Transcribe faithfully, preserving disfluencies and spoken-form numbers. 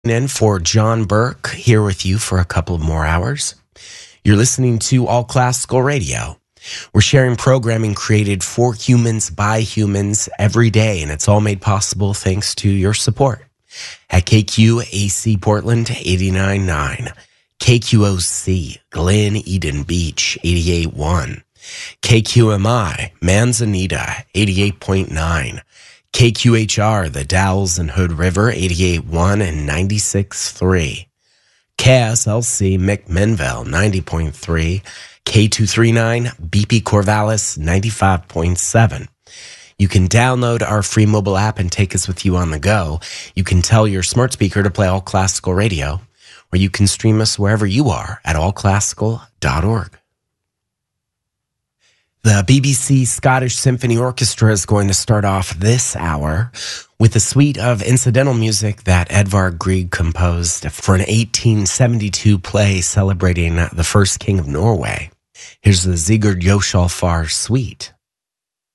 In for John Burke, here with you for a couple of more hours. You're listening to All Classical Radio. We're sharing programming created for humans by humans every day, and it's all made possible thanks to your support. At K Q A C Portland eighty-nine point nine, K Q O C Glen Eden Beach eighty-eight point one, K Q M I Manzanita eighty-eight point nine, K Q H R, the Dalles and Hood River, eighty-eight point one and ninety-six point three. K S L C McMinnville, ninety point three. K two thirty-nine, B P Corvallis, ninety-five point seven. You can download our free mobile app and take us with you on the go. You can tell your smart speaker to play All Classical Radio, or you can stream us wherever you are at all classical dot org. The B B C Scottish Symphony Orchestra is going to start off this hour with a suite of incidental music that Edvard Grieg composed for an eighteen seventy-two play celebrating the first king of Norway. Here's the Sigurd Joshalfar Suite.